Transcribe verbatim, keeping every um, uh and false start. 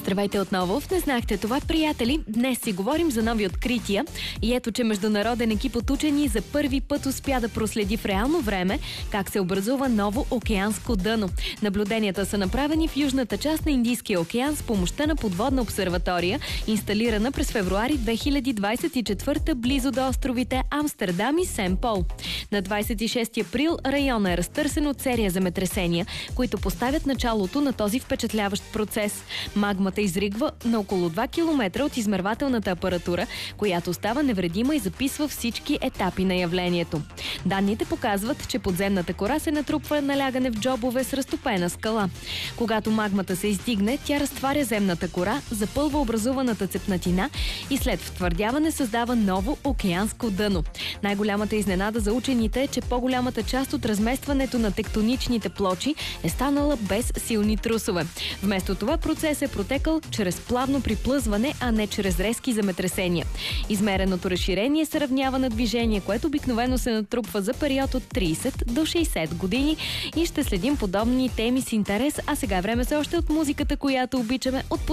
Здравейте отново в Не знахте това, приятели. Днес си говорим за нови открития. И ето, че международен екип от учени за първи път успя да проследи в реално време как се образува ново океанско дъно. Наблюденията са направени в южната част на Индийския океан с помощта на подводна обсерватория, инсталирана през февруари две хиляди двадесет и четвърта близо до островите Амстердам и Сент Пол. На двадесет и шести април районът е разтърсен от серия земетресения, които поставят началото на този впечатляващ процес. Магмата изригва на около два километра от измервателната апаратура, която остава невредима и записва всички етапи на явлението. Данните показват, че подземната кора се натрупва налягане в джобове с разтопена скала. Когато магмата се издигне, тя разтваря земната кора, запълва образуваната цепнатина и след втвърдяване създава ново океанско дъно. Най-голямата изненада за учените е, че по-голямата част от разместването на тектоничните плочи е станала без силни трусове. Вместо това процес е протекал чрез плавно приплъзване, а не чрез резки земетресения. Измереното разширение се равнява на движение, което обикновено се натрупва за период от тридесет до шейсет години, и ще следим подобни теми с интерес, а сега е време се още от музиката, която обичаме, от